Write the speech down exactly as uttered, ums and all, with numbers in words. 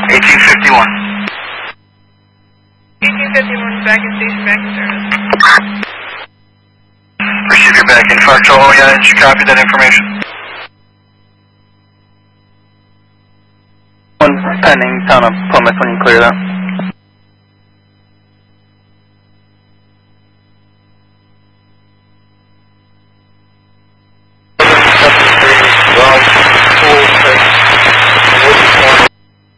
eighteen fifty-one. eighteen fifty-one, back in station, back in service. Receive your back in. Foxtrot, oh yeah, did you copy that information? One pending town of Plymouth when you clear that.